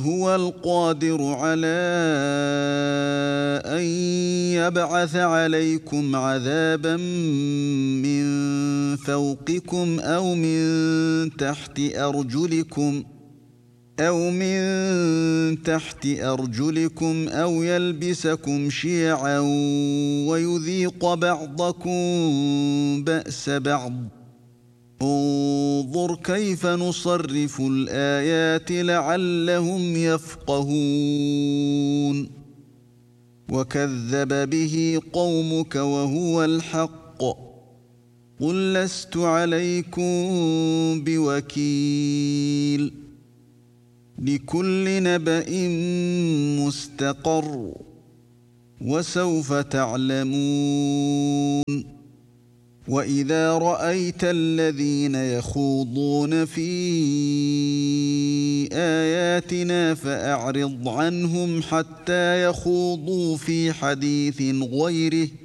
هو القادر على أن يبعث عليكم عذابا من فوقكم أو من تحت أرجلكم أو يلبسكم شيعا ويذيق بعضكم بأس بعض. انظر كيف نصرف الآيات لعلهم يفقهون. وكذب به قومك وهو الحق قل لست عليكم بوكيل. لكل نبأ مستقر وسوف تعلمون. وإذا رأيت الذين يخوضون في آياتنا فأعرض عنهم حتى يخوضوا في حديث غيره